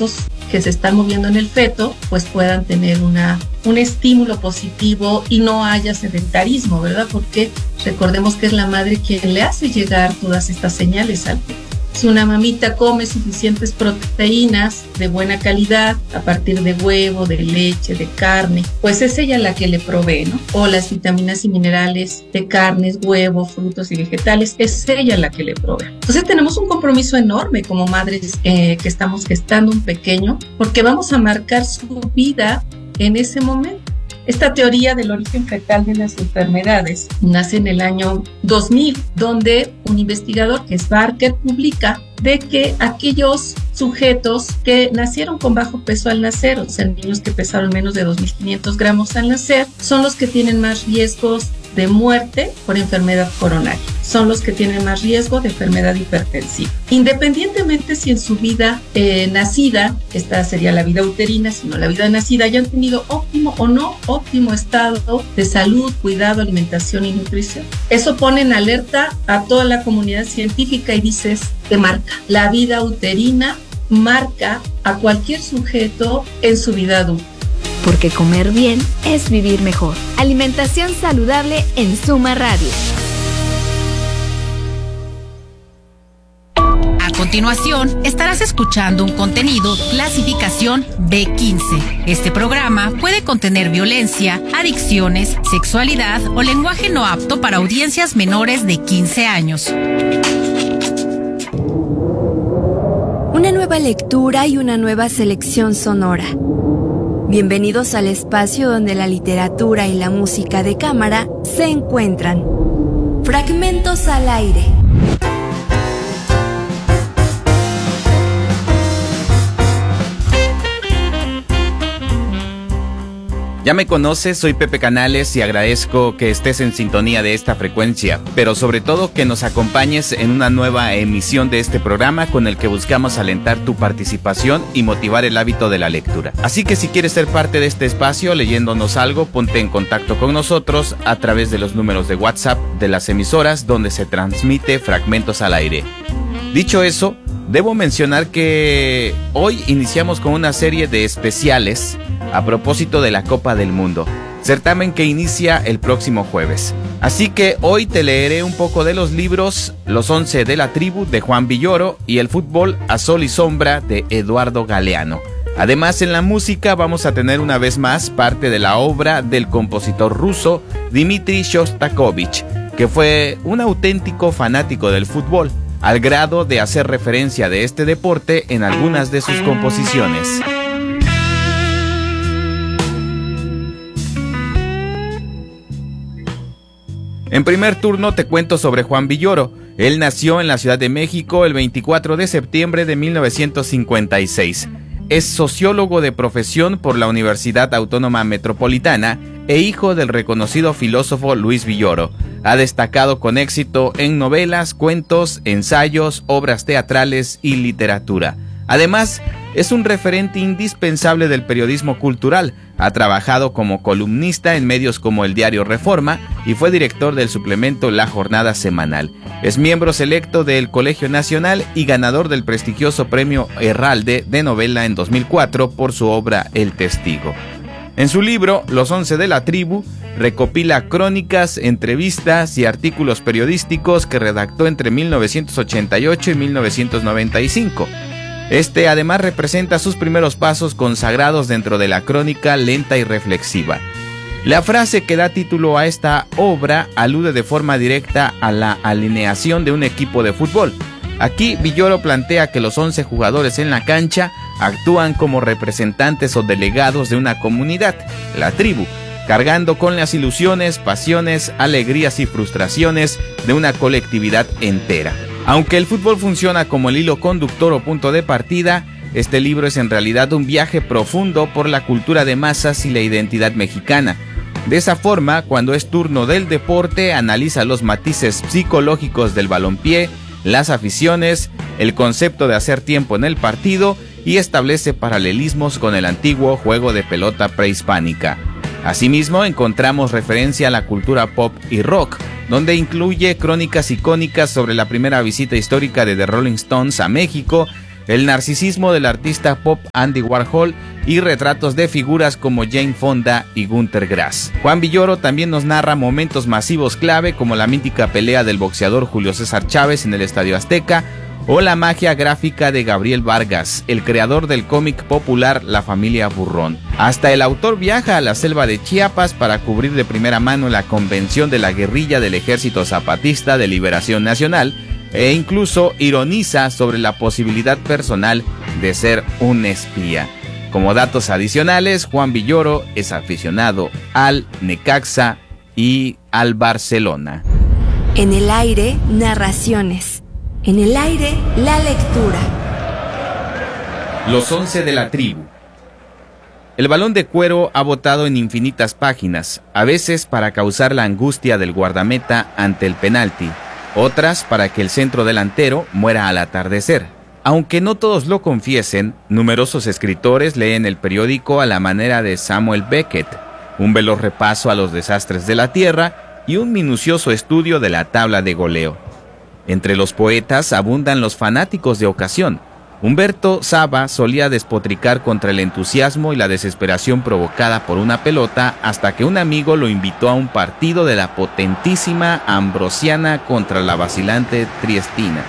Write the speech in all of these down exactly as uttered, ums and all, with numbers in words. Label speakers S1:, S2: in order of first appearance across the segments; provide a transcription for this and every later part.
S1: estos que se están moviendo en el feto, pues puedan tener una, un estímulo positivo y no haya sedentarismo, ¿verdad? Porque recordemos que es la madre quien le hace llegar todas estas señales al feto. Si una mamita come suficientes proteínas de buena calidad a partir de huevo, de leche, de carne, pues es ella la que le provee, ¿no? O las vitaminas y minerales de carnes, huevos, frutos y vegetales, es ella la que le provee. Entonces tenemos un compromiso enorme como madres eh, que estamos gestando un pequeño, porque vamos a marcar su vida en ese momento. Esta teoría del origen fetal de las enfermedades nace en el año dos mil, donde un investigador, que es Barker, publica de que aquellos sujetos que nacieron con bajo peso al nacer, o sea, niños que pesaron menos de dos mil quinientos gramos al nacer, son los que tienen más riesgos de muerte por enfermedad coronaria. Son los que tienen más riesgo de enfermedad hipertensiva. Independientemente si en su vida eh, nacida, esta sería la vida uterina, sino la vida nacida, hayan tenido óptimo o no óptimo estado de salud, cuidado, alimentación y nutrición. Eso pone en alerta a toda la comunidad científica y dices, te marca. La vida uterina marca a cualquier sujeto en su vida adulta.
S2: Porque comer bien es vivir mejor. Alimentación saludable en Suma Radio.
S3: A continuación, estarás escuchando un contenido clasificación B quince. Este programa puede contener violencia, adicciones, sexualidad o lenguaje no apto para audiencias menores de quince años.
S2: Una nueva lectura y una nueva selección sonora. Bienvenidos al espacio donde la literatura y la música de cámara se encuentran. Fragmentos al aire.
S4: Ya me conoces, soy Pepe Canales y agradezco que estés en sintonía de esta frecuencia, pero sobre todo que nos acompañes en una nueva emisión de este programa con el que buscamos alentar tu participación y motivar el hábito de la lectura. Así que si quieres ser parte de este espacio leyéndonos algo, ponte en contacto con nosotros a través de los números de WhatsApp de las emisoras donde se transmite Fragmentos al Aire. Dicho eso, debo mencionar que hoy iniciamos con una serie de especiales a propósito de la Copa del Mundo, certamen que inicia el próximo jueves. Así que hoy te leeré un poco de los libros Los once de la tribu de Juan Villoro y El fútbol a sol y sombra de Eduardo Galeano. Además, en la música vamos a tener una vez más parte de la obra del compositor ruso Dmitri Shostakovich, que fue un auténtico fanático del fútbol, al grado de hacer referencia de este deporte en algunas de sus composiciones. En primer turno te cuento sobre Juan Villoro. Él nació en la Ciudad de México el veinticuatro de septiembre de mil novecientos cincuenta y seis. Es sociólogo de profesión por la Universidad Autónoma Metropolitana e hijo del reconocido filósofo Luis Villoro. Ha destacado con éxito en novelas, cuentos, ensayos, obras teatrales y literatura. Además, es un referente indispensable del periodismo cultural. Ha trabajado como columnista en medios como el diario Reforma y fue director del suplemento La Jornada Semanal. Es miembro selecto del Colegio Nacional y ganador del prestigioso premio Herralde de novela en dos mil cuatro por su obra El Testigo. En su libro Los once de la tribu, recopila crónicas, entrevistas y artículos periodísticos que redactó entre mil novecientos ochenta y ocho y mil novecientos noventa y cinco. Este además representa sus primeros pasos consagrados dentro de la crónica lenta y reflexiva. La frase que da título a esta obra alude de forma directa a la alineación de un equipo de fútbol. Aquí Villoro plantea que los once jugadores en la cancha actúan como representantes o delegados de una comunidad, la tribu, cargando con las ilusiones, pasiones, alegrías y frustraciones de una colectividad entera. Aunque el fútbol funciona como el hilo conductor o punto de partida, este libro es en realidad un viaje profundo por la cultura de masas y la identidad mexicana. De esa forma, cuando es turno del deporte, analiza los matices psicológicos del balompié, las aficiones, el concepto de hacer tiempo en el partido y establece paralelismos con el antiguo juego de pelota prehispánica. Asimismo, encontramos referencia a la cultura pop y rock, donde incluye crónicas icónicas sobre la primera visita histórica de The Rolling Stones a México, el narcisismo del artista pop Andy Warhol y retratos de figuras como Jane Fonda y Günter Grass. Juan Villoro también nos narra momentos masivos clave como la mítica pelea del boxeador Julio César Chávez en el Estadio Azteca o la magia gráfica de Gabriel Vargas, el creador del cómic popular La Familia Burrón. Hasta el autor viaja a la selva de Chiapas para cubrir de primera mano la convención de la guerrilla del Ejército Zapatista de Liberación Nacional e incluso ironiza sobre la posibilidad personal de ser un espía. Como datos adicionales, Juan Villoro es aficionado al Necaxa y al Barcelona.
S2: En el aire, narraciones. En el aire, la lectura.
S4: Los once de la tribu. El balón de cuero ha botado en infinitas páginas, a veces para causar la angustia del guardameta ante el penalti, otras para que el centro delantero muera al atardecer. Aunque no todos lo confiesen, numerosos escritores leen el periódico a la manera de Samuel Beckett, un veloz repaso a los desastres de la tierra y un minucioso estudio de la tabla de goleo. Entre los poetas abundan los fanáticos de ocasión. Humberto Saba solía despotricar contra el entusiasmo y la desesperación provocada por una pelota hasta que un amigo lo invitó a un partido de la potentísima Ambrosiana contra la vacilante Triestina.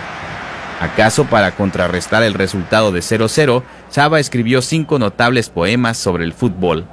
S4: ¿Acaso para contrarrestar el resultado de cero cero, Saba escribió cinco notables poemas sobre el fútbol?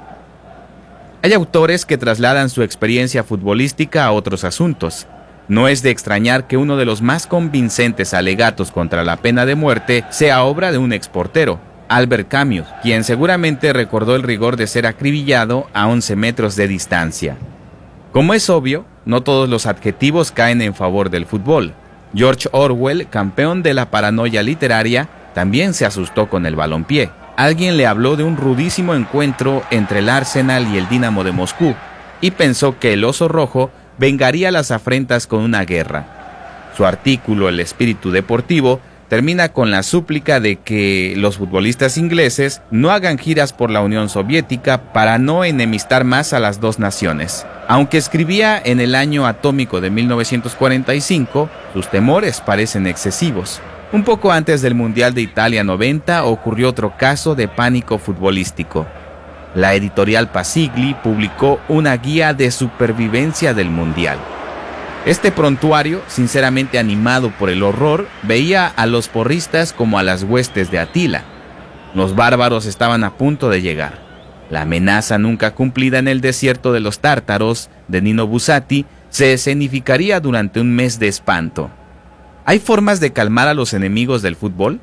S4: Hay autores que trasladan su experiencia futbolística a otros asuntos. No es de extrañar que uno de los más convincentes alegatos contra la pena de muerte sea obra de un exportero, Albert Camus, quien seguramente recordó el rigor de ser acribillado a once metros de distancia. Como es obvio, no todos los adjetivos caen en favor del fútbol. George Orwell, campeón de la paranoia literaria, también se asustó con el balompié. Alguien le habló de un rudísimo encuentro entre el Arsenal y el Dinamo de Moscú y pensó que el oso rojo vengaría las afrentas con una guerra. Su artículo El espíritu deportivo termina con la súplica de que los futbolistas ingleses no hagan giras por la Unión Soviética para no enemistar más a las dos naciones. Aunque escribía en el año atómico de mil novecientos cuarenta y cinco, sus temores parecen excesivos. Un poco antes del Mundial de Italia noventa ocurrió otro caso de pánico futbolístico. La editorial Pasigli publicó una guía de supervivencia del Mundial. Este prontuario, sinceramente animado por el horror, veía a los porristas como a las huestes de Atila. Los bárbaros estaban a punto de llegar. La amenaza nunca cumplida en el desierto de los tártaros, de Nino Buzzati, se escenificaría durante un mes de espanto. ¿Hay formas de calmar a los enemigos del fútbol?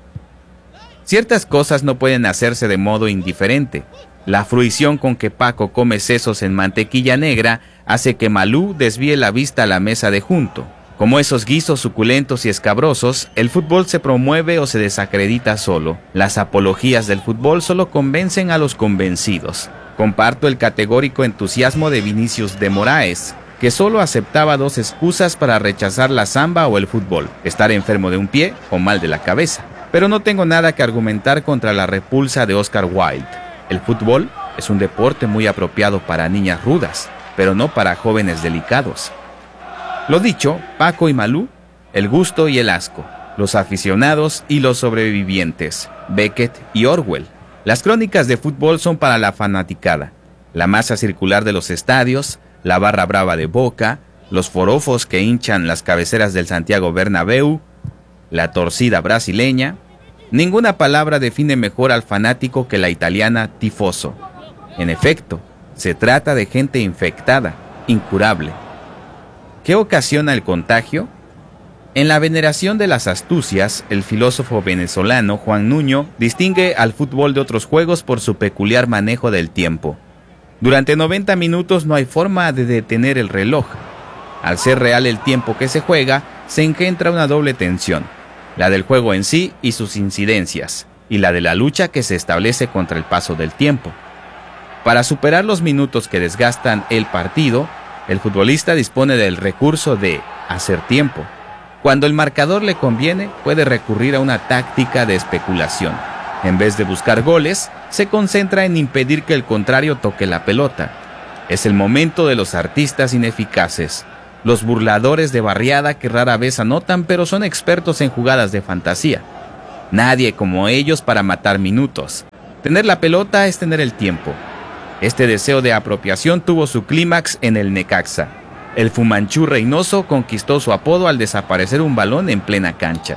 S4: Ciertas cosas no pueden hacerse de modo indiferente. La fruición con que Paco come sesos en mantequilla negra hace que Malú desvíe la vista a la mesa de junto. Como esos guisos suculentos y escabrosos, el fútbol se promueve o se desacredita solo. Las apologías del fútbol solo convencen a los convencidos. Comparto el categórico entusiasmo de Vinicius de Moraes, que solo aceptaba dos excusas para rechazar la samba o el fútbol: estar enfermo de un pie o mal de la cabeza. Pero no tengo nada que argumentar contra la repulsa de Oscar Wilde. El fútbol es un deporte muy apropiado para niñas rudas, pero no para jóvenes delicados. Lo dicho, Paco y Malú, el gusto y el asco, los aficionados y los sobrevivientes, Beckett y Orwell. Las crónicas de fútbol son para la fanaticada. La masa circular de los estadios, la barra brava de Boca, los forofos que hinchan las cabeceras del Santiago Bernabéu, la torcida brasileña. Ninguna palabra define mejor al fanático que la italiana tifoso. En efecto, se trata de gente infectada, incurable. ¿Qué ocasiona el contagio? En la veneración de las astucias, el filósofo venezolano Juan Nuño distingue al fútbol de otros juegos por su peculiar manejo del tiempo. Durante noventa minutos no hay forma de detener el reloj. Al ser real el tiempo que se juega, se engendra una doble tensión: la del juego en sí y sus incidencias, y la de la lucha que se establece contra el paso del tiempo. Para superar los minutos que desgastan el partido, el futbolista dispone del recurso de hacer tiempo. Cuando el marcador le conviene, puede recurrir a una táctica de especulación. En vez de buscar goles, se concentra en impedir que el contrario toque la pelota. Es el momento de los artistas ineficaces, los burladores de barriada que rara vez anotan pero son expertos en jugadas de fantasía. Nadie como ellos para matar minutos. Tener la pelota es tener el tiempo. Este deseo de apropiación tuvo su clímax en el Necaxa. El Fumanchú Reynoso conquistó su apodo al desaparecer un balón en plena cancha.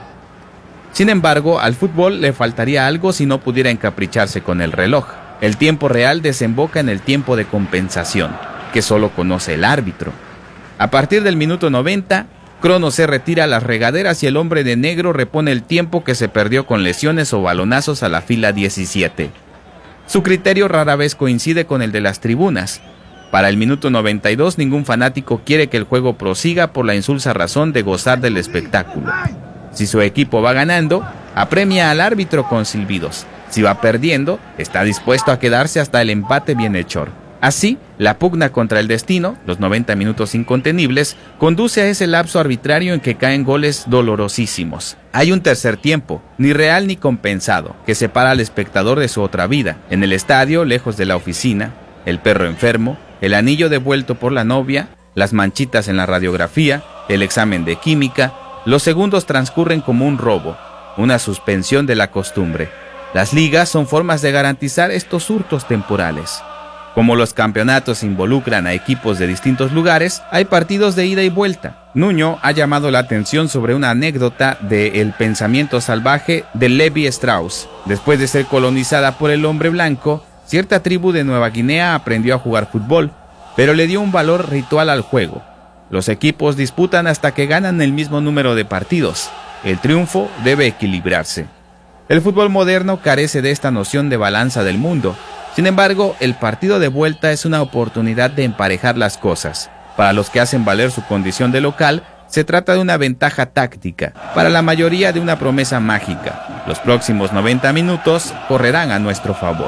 S4: Sin embargo, al fútbol le faltaría algo si no pudiera encapricharse con el reloj. El tiempo real desemboca en el tiempo de compensación, que solo conoce el árbitro. A partir del minuto noventa, Crono se retira a las regaderas y el hombre de negro repone el tiempo que se perdió con lesiones o balonazos a la fila diecisiete. Su criterio rara vez coincide con el de las tribunas. Para el minuto noventa y dos, ningún fanático quiere que el juego prosiga por la insulsa razón de gozar del espectáculo. Si su equipo va ganando, apremia al árbitro con silbidos. Si va perdiendo, está dispuesto a quedarse hasta el empate bienhechor. Así, la pugna contra el destino, los noventa minutos incontenibles, conduce a ese lapso arbitrario en que caen goles dolorosísimos. Hay un tercer tiempo, ni real ni compensado, que separa al espectador de su otra vida. En el estadio, lejos de la oficina, el perro enfermo, el anillo devuelto por la novia, las manchitas en la radiografía, el examen de química, los segundos transcurren como un robo, una suspensión de la costumbre. Las ligas son formas de garantizar estos hurtos temporales. Como los campeonatos involucran a equipos de distintos lugares, hay partidos de ida y vuelta. Nuño ha llamado la atención sobre una anécdota de El pensamiento salvaje de Levi Strauss. Después de ser colonizada por el hombre blanco, cierta tribu de Nueva Guinea aprendió a jugar fútbol, pero le dio un valor ritual al juego. Los equipos disputan hasta que ganan el mismo número de partidos. El triunfo debe equilibrarse. El fútbol moderno carece de esta noción de balanza del mundo. Sin embargo, el partido de vuelta es una oportunidad de emparejar las cosas. Para los que hacen valer su condición de local, se trata de una ventaja táctica, para la mayoría de una promesa mágica. Los próximos noventa minutos correrán a nuestro favor.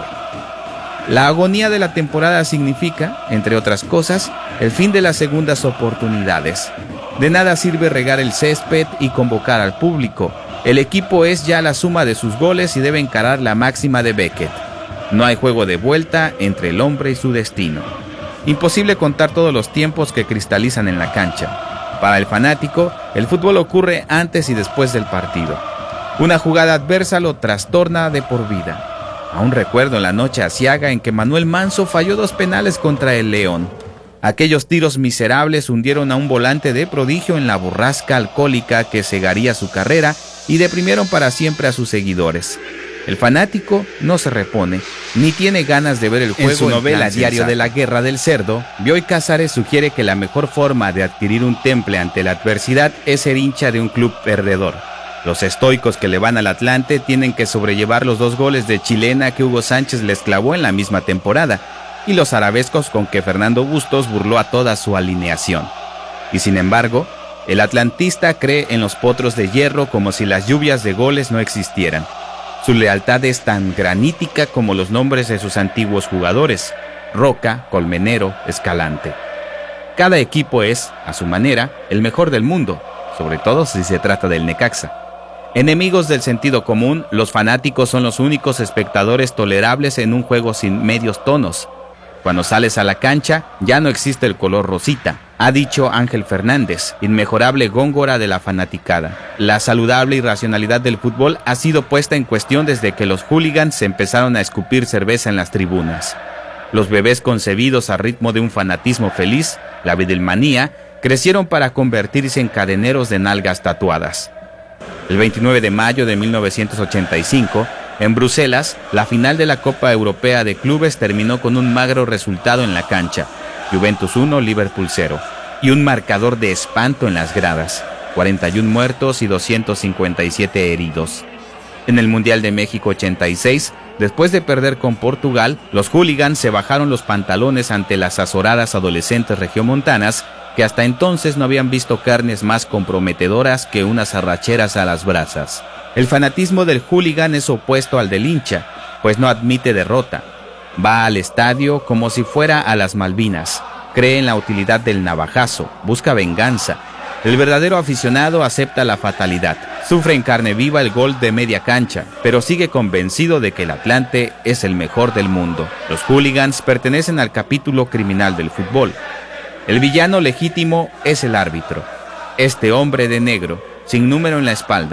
S4: La agonía de la temporada significa, entre otras cosas, el fin de las segundas oportunidades. De nada sirve regar el césped y convocar al público. El equipo es ya la suma de sus goles y debe encarar la máxima de Beckett. No hay juego de vuelta entre el hombre y su destino. Imposible contar todos los tiempos que cristalizan en la cancha. Para el fanático, el fútbol ocurre antes y después del partido. Una jugada adversa lo trastorna de por vida. Aún recuerdo la noche aciaga en que Manuel Manso falló dos penales contra el León. Aquellos tiros miserables hundieron a un volante de prodigio en la borrasca alcohólica que cegaría su carrera y deprimieron para siempre a sus seguidores. El fanático no se repone, ni tiene ganas de ver el juego. En su novela Diario de la Guerra del Cerdo, Bioy Casares sugiere que la mejor forma de adquirir un temple ante la adversidad es ser hincha de un club perdedor. Los estoicos que le van al Atlante tienen que sobrellevar los dos goles de chilena que Hugo Sánchez les clavó en la misma temporada, y los arabescos con que Fernando Bustos burló a toda su alineación. Y sin embargo, el atlantista cree en los potros de hierro como si las lluvias de goles no existieran. Su lealtad es tan granítica como los nombres de sus antiguos jugadores: Roca, Colmenero, Escalante. Cada equipo es, a su manera, el mejor del mundo, sobre todo si se trata del Necaxa. Enemigos del sentido común, los fanáticos son los únicos espectadores tolerables en un juego sin medios tonos. Cuando sales a la cancha, ya no existe el color rosita, ha dicho Ángel Fernández, inmejorable góngora de la fanaticada. La saludable irracionalidad del fútbol ha sido puesta en cuestión desde que los hooligans empezaron a escupir cerveza en las tribunas. Los bebés concebidos a ritmo de un fanatismo feliz, la Beatlemanía, crecieron para convertirse en cadeneros de nalgas tatuadas. El veintinueve de mayo de mil novecientos ochenta y cinco, en Bruselas, la final de la Copa Europea de Clubes terminó con un magro resultado en la cancha: Juventus uno, Liverpool cero, y un marcador de espanto en las gradas: cuarenta y uno muertos y doscientos cincuenta y siete heridos. En el Mundial de México ochenta y seis, después de perder con Portugal, los hooligans se bajaron los pantalones ante las azoradas adolescentes regiomontanas que hasta entonces no habían visto carnes más comprometedoras que unas arracheras a las brasas. El fanatismo del hooligan es opuesto al del hincha, pues no admite derrota. Va al estadio como si fuera a las Malvinas, cree en la utilidad del navajazo, busca venganza. El verdadero aficionado acepta la fatalidad, sufre en carne viva el gol de media cancha, pero sigue convencido de que el Atlante es el mejor del mundo. Los hooligans pertenecen al capítulo criminal del fútbol. El villano legítimo es el árbitro. Este hombre de negro, sin número en la espalda,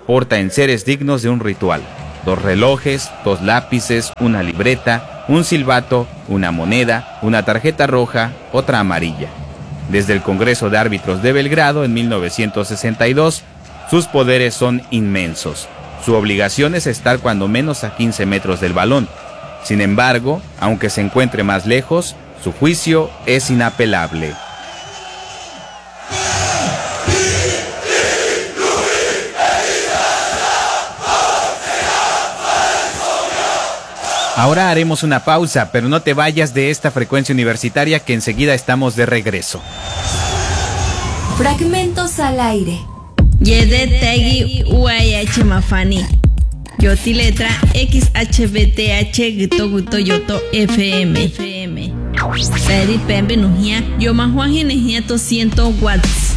S4: porta enseres dignos de un ritual: dos relojes, dos lápices, una libreta, un silbato, una moneda, una tarjeta roja, otra amarilla. Desde el Congreso de Árbitros de Belgrado en mil novecientos sesenta y dos, sus poderes son inmensos. Su obligación es estar cuando menos a quince metros del balón. Sin embargo, aunque se encuentre más lejos, su juicio es inapelable. Ahora haremos una pausa, pero no te vayas de esta frecuencia universitaria, que enseguida estamos de regreso.
S2: Fragmentos al aire.
S5: Yede Tegi U I H Mafani. Yoti letra X H B T H Gito Guto Yoto F M. Seri Pembe Nujia. Yo más Juan Ginejia to ciento watts.